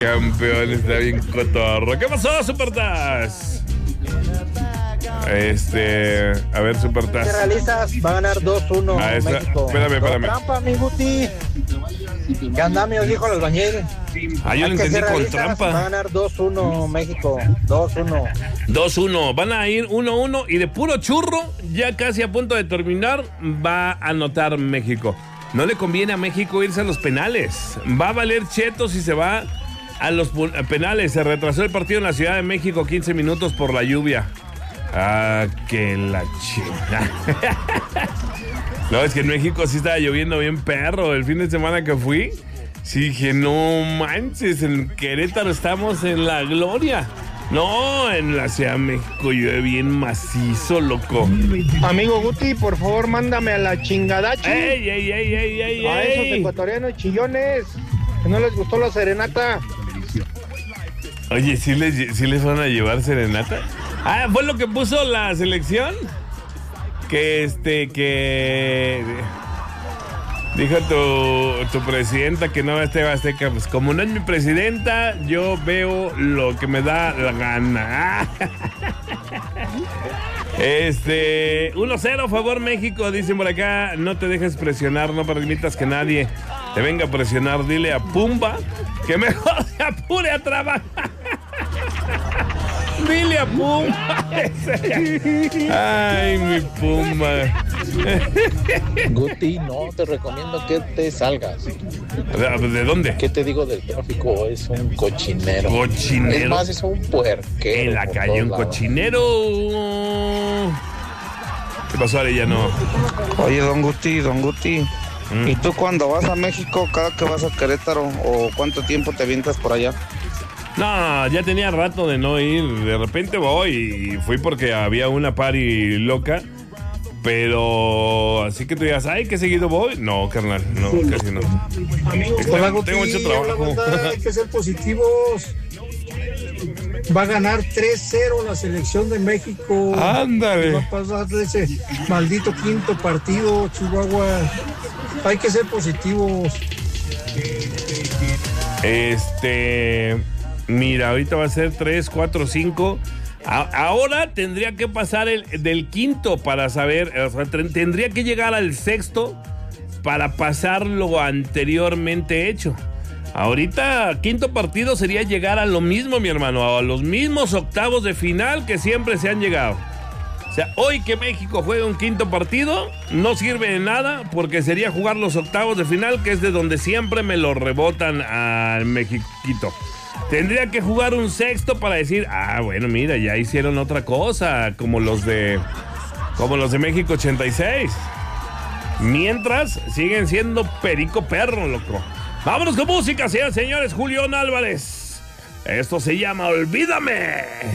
Campeón, está bien cotorro. ¿Qué pasó, Supertas? A ver, Supertas. ¿Qué realizas? Va a ganar 2-1 México. Espérame. Trampa, mi Guti. ¿Qué andamios, dijo el albañil? Yo lo entendí con trampa. Va a ganar 2-1 México. 2-1. 2-1. Van a ir 1-1 y de puro churro, ya casi a punto de terminar, va a anotar México. No le conviene a México irse a los penales. Va a valer cheto si se va a los penales. Se retrasó el partido en la Ciudad de México 15 minutos por la lluvia. Ah, que la chingada. No, es que en México sí estaba lloviendo bien perro. El fin de semana que fui, sí dije, no manches, en Querétaro estamos en la gloria. No, en la Ciudad de México llueve bien macizo, loco. Amigo Guti, por favor, mándame a la chingadachi. ¡Ey! A esos ecuatorianos chillones, que no les gustó la serenata. Oye, ¿sí les van a llevar serenata? Ah, ¿fue lo que puso la selección? Que dijo tu presidenta que no va a estar Azteca. Pues como no es mi presidenta, yo veo lo que me da la gana. 1-0 favor México, dicen por acá. No te dejes presionar, no permitas que nadie te venga a presionar. Dile a Pumba que mejor se apure a trabajar. Dile a Pumba. Ay, mi Pumba. Guti, no, te recomiendo que te salgas. ¿De dónde? ¿Qué te digo del tráfico? Es un cochinero. ¿Cochinero? Es más, es un puerquero. En la calle, un cochinero. ¿Qué pasó, Arellano? Oye, don Guti. ¿Y tú cuando vas a México, cada que vas a Querétaro, o cuánto tiempo te avientas por allá? No, ya tenía rato de no ir. De repente voy y fui porque había una party loca. Pero así que tú digas, ay, ¿qué seguido voy? No, carnal, no, casi no. Amigos, tengo mucho trabajo. Hay que ser positivos. Va a ganar 3-0 la selección de México. Ándale. Va a pasar de ese maldito quinto partido, Chihuahua. Hay que ser positivos. Mira, ahorita va a ser 3, 4, 5. Ahora tendría que pasar del quinto para saber, o sea, tendría que llegar al sexto para pasar lo anteriormente hecho. Ahorita, quinto partido sería llegar a lo mismo, mi hermano, a los mismos octavos de final que siempre se han llegado. O sea, hoy que México juega un quinto partido, no sirve de nada porque sería jugar los octavos de final, que es de donde siempre me lo rebotan al Mexiquito. Tendría que jugar un sexto para decir, bueno, mira, ya hicieron otra cosa, como los de México 86. Mientras, siguen siendo perico perro, loco. Vámonos con música, señores. Julián Álvarez. Esto se llama Olvídame.